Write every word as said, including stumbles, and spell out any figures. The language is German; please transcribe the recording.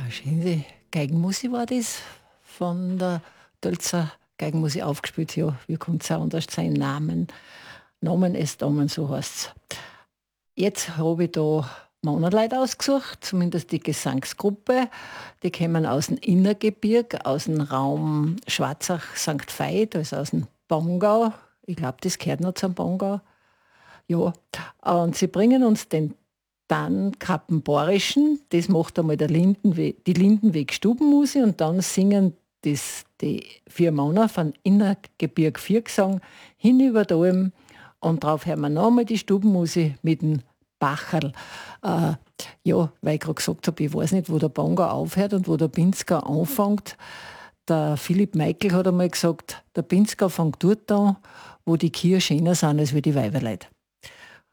Eine schöne Geigenmusik war das von der Tölzer Geigenmusik aufgespielt. Ja, wie könnte es auch anders sein? Namen, Namen ist Damen, so heißt's. Jetzt habe ich da Monatleute ausgesucht, zumindest die Gesangsgruppe. Die kommen aus dem Innergebirg, aus dem Raum Schwarzach Sankt Veit, also aus dem Bongau. Ich glaube, das gehört noch zum Bongau. Ja, und sie bringen uns den dann Kappenborischen, das macht einmal der Lindenweg, die Lindenweg Stubenmusik und dann singen das die vier Männer von Innergebirg Viergesang hinüber da Alm und drauf hören wir nochmal die Stubenmusik mit dem Bacherl. Äh, ja, weil ich gerade gesagt habe, ich weiß nicht, wo der Bonga aufhört und wo der Pinzger anfängt. Der Philipp Meickel hat einmal gesagt, der Pinzger fängt dort an, wo die Kühe schöner sind als wie die Weiberleut.